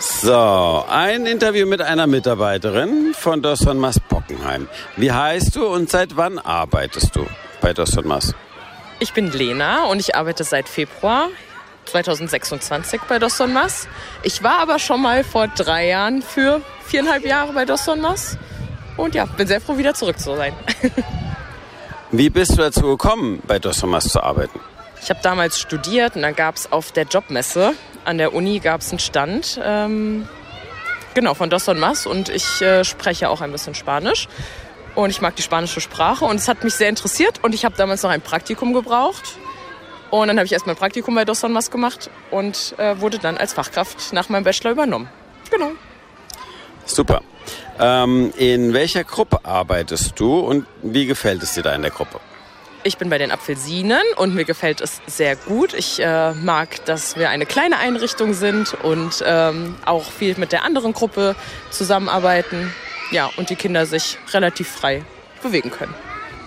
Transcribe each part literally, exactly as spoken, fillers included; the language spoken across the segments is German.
So, ein Interview mit einer Mitarbeiterin von Doston Mass Bockenheim. Wie heißt du und seit wann arbeitest du bei Doston Mass? Ich bin Lena und ich arbeite seit Februar zweitausendsechsundzwanzig bei Doston Mass. Ich war aber schon mal vor drei Jahren für viereinhalb Jahre bei Doston Mass. Und ja, bin sehr froh, wieder zurück zu sein. Wie bist du dazu gekommen, bei Doston Mass zu arbeiten? Ich habe damals studiert und dann gab es auf der Jobmesse an der Uni gab es einen Stand, ähm, genau, von Doston Mass und ich äh, spreche auch ein bisschen Spanisch und ich mag die spanische Sprache und es hat mich sehr interessiert und ich habe damals noch ein Praktikum gebraucht und dann habe ich erst mein Praktikum bei Doston Mass gemacht und äh, wurde dann als Fachkraft nach meinem Bachelor übernommen. Genau. Super. Ähm, in welcher Gruppe arbeitest du und wie gefällt es dir da in der Gruppe? Ich bin bei den Apfelsinen und mir gefällt es sehr gut. Ich äh, mag, dass wir eine kleine Einrichtung sind und ähm, auch viel mit der anderen Gruppe zusammenarbeiten. Ja, und die Kinder sich relativ frei bewegen können.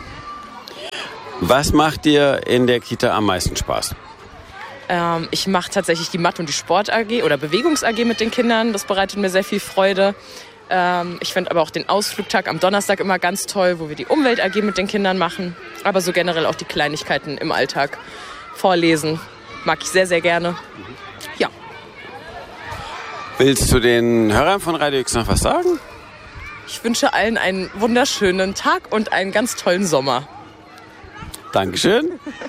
Was macht dir in der Kita am meisten Spaß? Ähm, ich mache tatsächlich die Mathe- und die Sport-A G oder Bewegungs-A G mit den Kindern. Das bereitet mir sehr viel Freude. Ähm, ich finde aber auch den Ausflugtag am Donnerstag immer ganz toll, wo wir die Umwelt-A G mit den Kindern machen. Aber so generell auch die Kleinigkeiten im Alltag vorlesen. Mag ich sehr, sehr gerne. Ja. Willst du den Hörern von Radio X noch was sagen? Ich wünsche allen einen wunderschönen Tag und einen ganz tollen Sommer. Dankeschön.